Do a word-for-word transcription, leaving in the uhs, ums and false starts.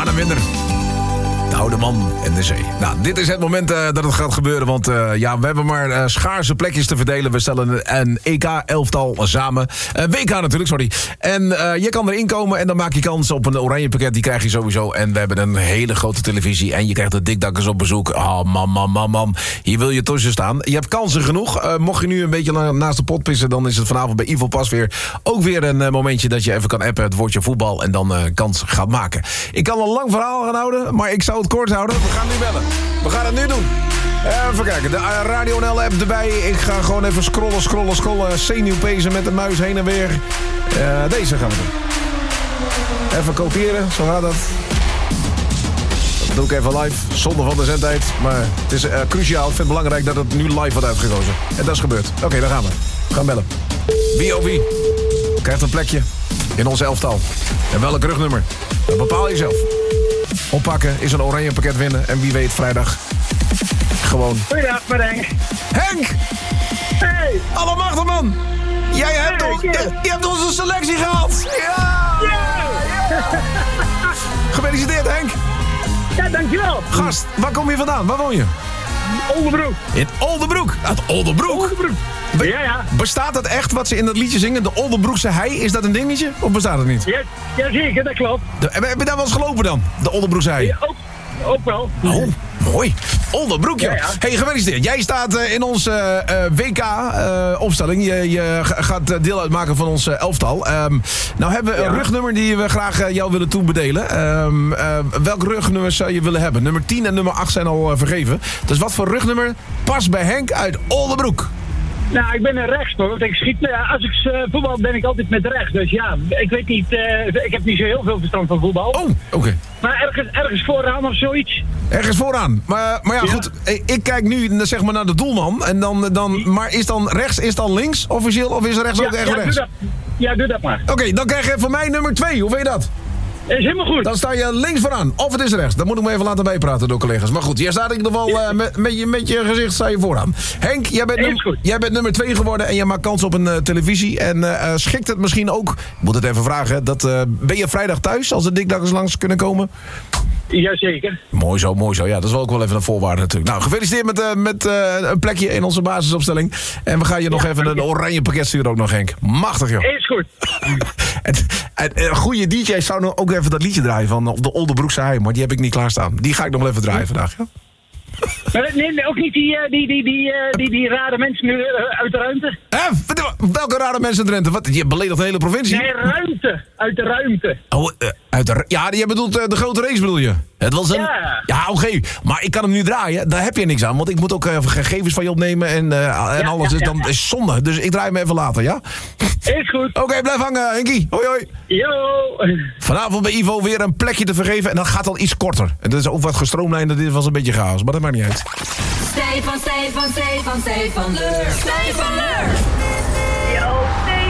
Arnhem Winder. De oude man en de zee. Nou, dit is het moment uh, dat het gaat gebeuren. Want uh, ja, we hebben maar uh, schaarse plekjes te verdelen. We stellen een E K-elftal samen. Uh, W K natuurlijk, sorry. En uh, je kan erin komen en dan maak je kans op een oranje pakket. Die krijg je sowieso. En we hebben een hele grote televisie. En je krijgt de dikdakkers op bezoek. Oh, man, man, man, man. Hier wil je tussen staan. Je hebt kansen genoeg. Uh, mocht je nu een beetje na- naast de pot pissen... dan is het vanavond bij Ivo Pas weer ook weer een uh, momentje... dat je even kan appen het woordje voetbal... en dan uh, kans gaat maken. Ik kan een lang verhaal gaan houden... maar ik zou het kort houden. We gaan nu bellen. We gaan het nu doen. Even kijken. De uh, Radio N L-app erbij. Ik ga gewoon even scrollen, scrollen, scrollen. Zenuwpezen met de muis heen en weer. Uh, deze gaan we doen. Even kopiëren. Zo gaat dat. Dat doe ik even live. Zonder van de zendtijd. Maar het is uh, cruciaal. Ik vind het belangrijk dat het nu live wordt uitgekozen. En dat is gebeurd. Oké, okay, daar gaan we. We gaan bellen. Wie of wie krijgt een plekje in ons elftal. En welk rugnummer? Dat bepaal je zelf. Oppakken is een oranje pakket winnen. En wie weet vrijdag gewoon... Goeiedag, met Henk. Henk! Hey! Allemachtig, man! Jij hebt, Hey, ons, yeah. je, je hebt onze selectie gehaald! Ja! Yeah. Gefeliciteerd, Henk! Ja, dankjewel. Gast, waar kom je vandaan? Waar woon je? Oldenbroek. In Oldenbroek. Uit Oldenbroek? Oldenbroek. Be- Ja, ja. Bestaat dat echt wat ze in dat liedje zingen? De Oldenbroekse hei? Is dat een dingetje? Of bestaat het niet? Ja, jazeker, dat klopt. De, heb je daar wel eens gelopen dan? De Oldenbroekse hei? Ja, ook, ook wel. Oh, mooi. Oldenbroek, ja. Ja, ja. Hey, gefeliciteerd. Jij staat uh, in onze uh, W K-opstelling. je, je g- gaat deel uitmaken van ons uh, elftal. Um, nou hebben we een Ja. rugnummer die we graag uh, jou willen toebedelen. Um, uh, welk rugnummer zou je willen hebben? Nummer tien en nummer acht zijn al uh, vergeven. Dus wat voor rugnummer past bij Henk uit Oldenbroek? Nou, ik ben een rechts, hoor. Want ik schiet, uh, als ik uh, voetbal ben ik altijd met rechts. Dus ja, ik weet niet, uh, ik heb niet zo heel veel verstand van voetbal. Oh, oké. Okay. Maar ergens, ergens vooraan of zoiets. Ergens vooraan. Maar, maar ja, Ja. goed. Ik, ik kijk nu zeg maar naar de doelman. En dan, dan, maar is dan rechts is dan links officieel? Of is er rechts Ja, ook echt ja, rechts? doe dat, ja, doe dat maar. Oké, okay, dan krijg je van mij nummer twee. Hoe weet je dat? Dat is helemaal goed. Dan sta je links vooraan. Of het is rechts. Dat moet ik me even laten bijpraten door collega's. Maar goed, jij staat in ieder geval uh, met, met, je, met je gezicht sta je vooraan. Henk, jij bent, num- jij bent nummer twee geworden en je maakt kans op een uh, televisie. En uh, schikt het misschien ook, ik moet het even vragen, dat, uh, ben je vrijdag thuis als de dikdakkers langs kunnen komen? Jazeker. Mooi zo, mooi zo. Ja, dat is wel ook wel even een voorwaarde natuurlijk. Nou, gefeliciteerd met, uh, met uh, een plekje in onze basisopstelling. En we gaan je nog Ja, even een oranje pakket sturen ook nog, Henk. Machtig, joh. Is goed. En, en, een goede D J zou nog ook even dat liedje draaien van op de Oldenbroekse hei, maar die heb ik niet klaarstaan. Die ga ik nog wel even draaien vandaag, ja? Maar nee, nee, ook niet die, uh, die, die, die, uh, die, die rare mensen nu uh, uit de ruimte? Hè? Welke rare mensen in Drenthe? Wat? Je beledigt de hele provincie? Nee, ruimte. Uit de ruimte. Oh, uh, uit de, ja, je bedoelt uh, de grote race bedoel je? Het was een... Ja. Ja, oké. Okay. Maar ik kan hem nu draaien. Daar heb je niks aan. Want ik moet ook uh, gegevens van je opnemen en, uh, en ja, alles. ja, Dus dan ja. is zonde. Dus ik draai hem even later, ja? Is goed. Oké, okay, blijf hangen, Henkie. Hoi, hoi. Yo. Vanavond bij Ivo weer een plekje te vergeven. En dat gaat al iets korter. En dat is ook wat gestroomlijnder. Dit was een beetje chaos. Maar dat maakt niet uit. Stefan, Stefan, Stefan, Stefan Leur. Stefan Leur. Yo, Stefan.